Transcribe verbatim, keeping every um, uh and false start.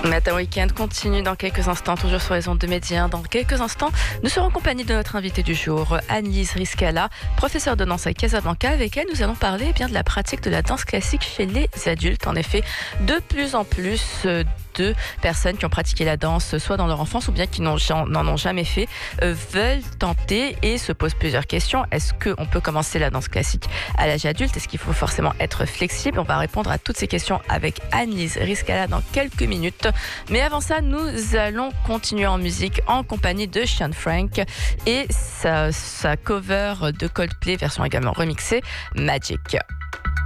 Matin Week-end continue dans quelques instants, toujours sur les ondes de Média. Dans quelques instants, nous serons en compagnie de notre invitée du jour, Annelise Riscala, professeure de danse à Casablanca. Avec elle, nous allons parler eh bien, de la pratique de la danse classique chez les adultes. En effet, de plus en plus euh, de personnes qui ont pratiqué la danse, soit dans leur enfance ou bien qui n'en ont jamais fait, euh, veulent tenter et se posent plusieurs questions. Est-ce qu'on peut commencer la danse classique à l'âge adulte? Est-ce qu'il faut forcément être flexible? On va répondre à toutes ces questions avec Annelise Riscala dans quelques minutes. Mais avant ça, nous allons continuer en musique en compagnie de Sean Frank et sa, sa cover de Coldplay, version également remixée, Magic.